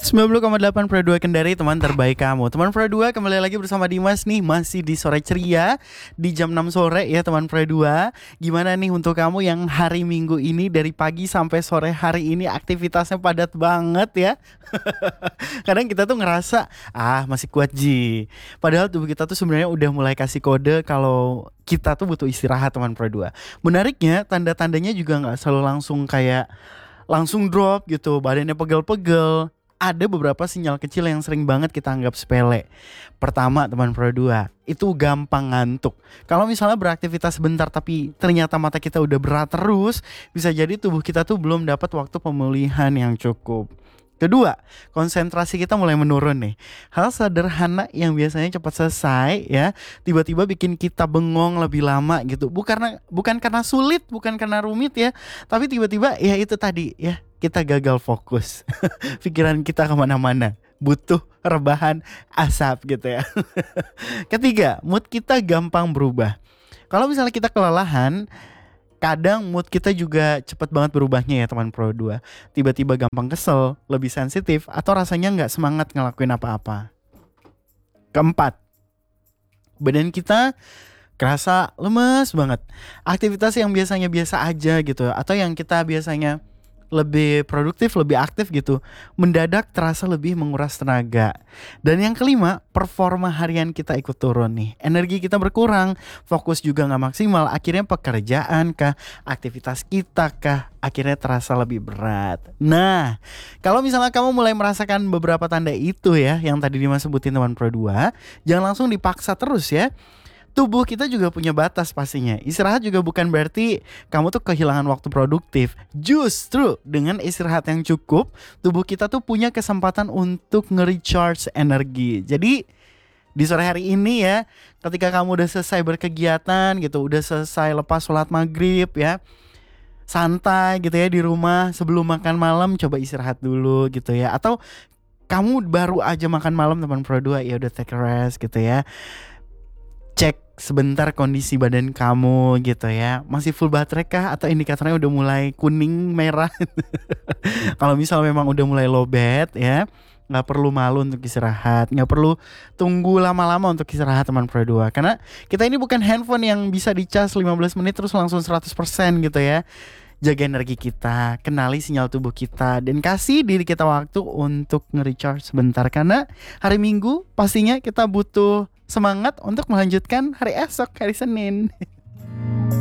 90,8 Pro 2 Kendari, teman terbaik kamu. Teman Pro 2 kembali lagi bersama Dimas nih, masih di sore ceria di jam 6 sore ya teman Pro 2. Gimana nih untuk kamu yang hari Minggu ini dari pagi sampai sore hari ini aktivitasnya padat banget ya. Kadang kita tuh ngerasa masih kuat Ji. Padahal tubuh kita tuh sebenarnya udah mulai kasih kode kalau kita tuh butuh istirahat teman Pro 2. Menariknya tanda-tandanya juga nggak selalu langsung drop gitu, badannya pegel-pegel. Ada beberapa sinyal kecil yang sering banget kita anggap sepele. Pertama teman Pro 2, itu gampang ngantuk. Kalau misalnya beraktivitas sebentar tapi ternyata mata kita udah berat terus, bisa jadi tubuh kita tuh belum dapat waktu pemulihan yang cukup. Kedua, konsentrasi kita mulai menurun nih. Hal sederhana yang biasanya cepat selesai ya, tiba-tiba bikin kita bengong lebih lama gitu. Bukan karena sulit, bukan karena rumit ya, tapi tiba-tiba ya itu tadi ya, kita gagal fokus. Pikiran kita kemana-mana, butuh rebahan asap gitu ya. Ketiga, mood kita gampang berubah. Kalau misalnya kita kelelahan, kadang mood kita juga cepet banget berubahnya ya teman Pro 2. Tiba-tiba gampang kesel, lebih sensitif, atau rasanya gak semangat ngelakuin apa-apa. Keempat, badan kita kerasa lemes banget. Aktivitas yang biasanya biasa aja gitu, atau yang kita biasanya lebih produktif, lebih aktif gitu, mendadak terasa lebih menguras tenaga. Dan yang kelima, performa harian kita ikut turun nih. Energi kita berkurang, fokus juga gak maksimal. Akhirnya pekerjaan kah, aktivitas kita kah, akhirnya terasa lebih berat. Nah, kalau misalnya kamu mulai merasakan beberapa tanda itu ya, yang tadi Dimas sebutin teman Pro 2, jangan langsung dipaksa terus ya. Tubuh kita juga punya batas pastinya. Istirahat juga bukan berarti kamu tuh kehilangan waktu produktif. Justru dengan istirahat yang cukup, tubuh kita tuh punya kesempatan untuk nge-recharge energi. Jadi di sore hari ini ya, ketika kamu udah selesai berkegiatan gitu, udah selesai lepas sholat maghrib ya, santai gitu ya di rumah, sebelum makan malam coba istirahat dulu gitu ya. Atau kamu baru aja makan malam teman Pro 2, ya udah take a rest gitu ya. Cek sebentar kondisi badan kamu gitu ya, masih full baterai kah atau indikatornya udah mulai kuning merah. Kalau misal memang udah mulai lowbat ya, gak perlu malu untuk istirahat, gak perlu tunggu lama-lama untuk istirahat teman Pro 2. Karena kita ini bukan handphone yang bisa dicas 15 menit terus langsung 100% gitu ya. Jaga energi kita, kenali sinyal tubuh kita, dan kasih diri kita waktu untuk nge-recharge sebentar. Karena hari Minggu pastinya kita butuh semangat untuk melanjutkan hari esok, hari Senin.